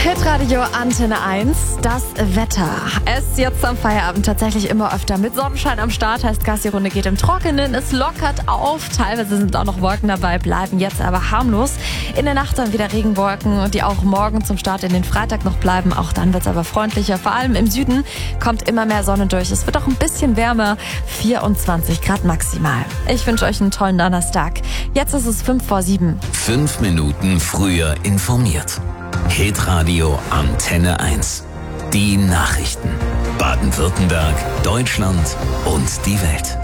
Hitradio Antenne 1, das Wetter. Es ist jetzt am Feierabend tatsächlich immer öfter mit Sonnenschein am Start, heißt Gassi-Runde geht im Trockenen, es lockert auf, teilweise sind auch noch Wolken dabei, bleiben jetzt aber harmlos. In der Nacht dann wieder Regenwolken, die auch morgen zum Start in den Freitag noch bleiben, auch dann wird es aber freundlicher. Vor allem im Süden kommt immer mehr Sonne durch, es wird auch ein bisschen wärmer, 24 Grad maximal. Ich wünsche euch einen tollen Donnerstag. Jetzt ist es 6:55. 5 Minuten früher informiert. Hitradio Antenne 1. Die Nachrichten. Baden-Württemberg, Deutschland und die Welt.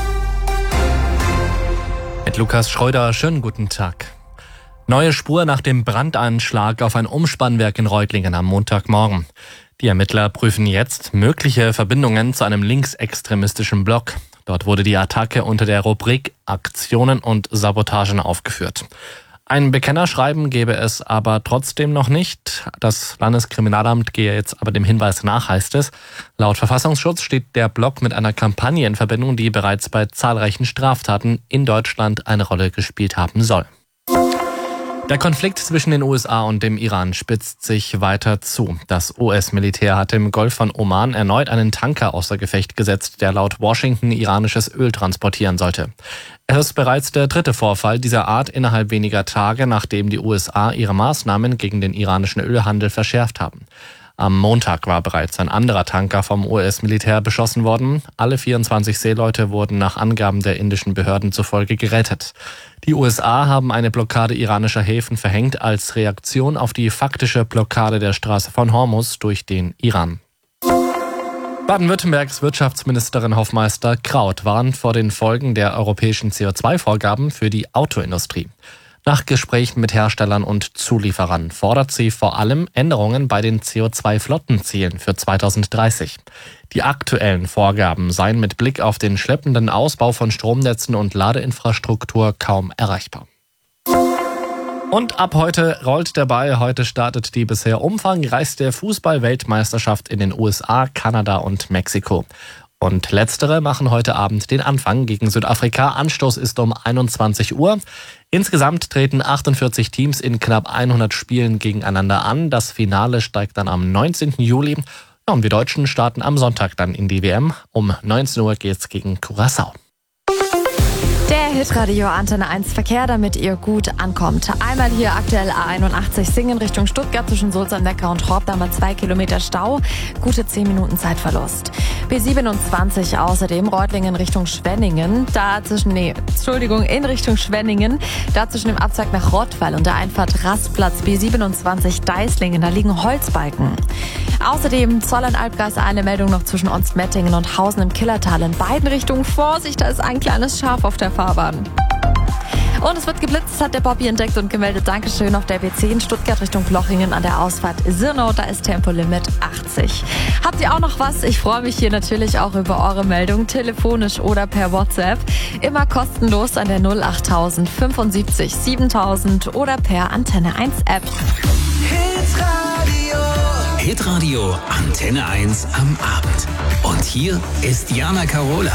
Mit Lukas Schröder, schönen guten Tag. Neue Spur nach dem Brandanschlag auf ein Umspannwerk in Reutlingen am Montagmorgen. Die Ermittler prüfen jetzt mögliche Verbindungen zu einem linksextremistischen Block. Dort wurde die Attacke unter der Rubrik Aktionen und Sabotagen aufgeführt. Ein Bekennerschreiben gebe es aber trotzdem noch nicht. Das Landeskriminalamt gehe jetzt aber dem Hinweis nach, heißt es. Laut Verfassungsschutz steht der Block mit einer Kampagne in Verbindung, die bereits bei zahlreichen Straftaten in Deutschland eine Rolle gespielt haben soll. Der Konflikt zwischen den USA und dem Iran spitzt sich weiter zu. Das US-Militär hat im Golf von Oman erneut einen Tanker außer Gefecht gesetzt, der laut Washington iranisches Öl transportieren sollte. Es ist bereits der dritte Vorfall dieser Art innerhalb weniger Tage, nachdem die USA ihre Maßnahmen gegen den iranischen Ölhandel verschärft haben. Am Montag war bereits ein anderer Tanker vom US-Militär beschossen worden. Alle 24 Seeleute wurden nach Angaben der indischen Behörden zufolge gerettet. Die USA haben eine Blockade iranischer Häfen verhängt als Reaktion auf die faktische Blockade der Straße von Hormuz durch den Iran. Baden-Württembergs Wirtschaftsministerin Hofmeister Kraut warnt vor den Folgen der europäischen CO2-Vorgaben für die Autoindustrie. Nach Gesprächen mit Herstellern und Zulieferern fordert sie vor allem Änderungen bei den CO2-Flottenzielen für 2030. Die aktuellen Vorgaben seien mit Blick auf den schleppenden Ausbau von Stromnetzen und Ladeinfrastruktur kaum erreichbar. Und ab heute rollt der Ball. Heute startet die bisher umfangreichste Fußball-Weltmeisterschaft in den USA, Kanada und Mexiko. Und letztere machen heute Abend den Anfang gegen Südafrika. Anstoß ist um 21 Uhr. Insgesamt treten 48 Teams in knapp 100 Spielen gegeneinander an. Das Finale steigt dann am 19. Juli. Ja, und wir Deutschen starten am Sonntag dann in die WM. Um 19 Uhr geht's gegen Curaçao. Der Hitradio Antenne 1 Verkehr, damit ihr gut ankommt. Einmal hier aktuell A81 Singen Richtung Stuttgart zwischen Sulz am Neckar und Horb, da mal 2 Kilometer Stau, gute 10 Minuten Zeitverlust. B27 außerdem Reutlingen Richtung Schwenningen, in Richtung Schwenningen, da zwischen dem Abzweig nach Rottweil und der Einfahrt Rastplatz B27 Deislingen, da liegen Holzbalken. Außerdem Zollern-Albgras eine Meldung noch zwischen Onstmettingen und Hausen im Killertal. In beiden Richtungen Vorsicht, da ist ein kleines Schaf auf der Fahrbahn. Und es wird geblitzt, hat der Bobby entdeckt und gemeldet. Dankeschön auf der B10 Stuttgart Richtung Lochingen an der Ausfahrt Sirnau. Da ist Tempolimit 80. Habt ihr auch noch was? Ich freue mich hier natürlich auch über eure Meldung, telefonisch oder per WhatsApp. Immer kostenlos an der 08000 75 7000 oder per Antenne 1 App. Hitradio Antenne 1 am Abend. Und hier ist Jana Karola.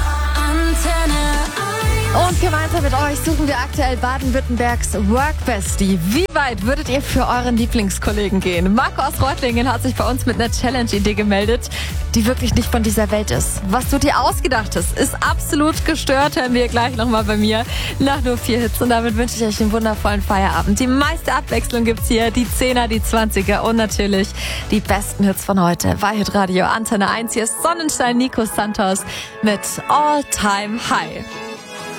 Und gemeinsam mit euch suchen wir aktuell Baden-Württembergs Workbestie. Wie weit würdet ihr für euren Lieblingskollegen gehen? Marco aus Reutlingen hat sich bei uns mit einer Challenge-Idee gemeldet, die wirklich nicht von dieser Welt ist. Was du dir ausgedacht hast, ist absolut gestört. Hören wir gleich nochmal bei mir nach nur 4 Hits. Und damit wünsche ich euch einen wundervollen Feierabend. Die meiste Abwechslung gibt's hier, die 10er, die 20er und natürlich die besten Hits von heute. Bei Hitradio Antenne 1, hier ist Sonnenschein Nico Santos mit All Time High.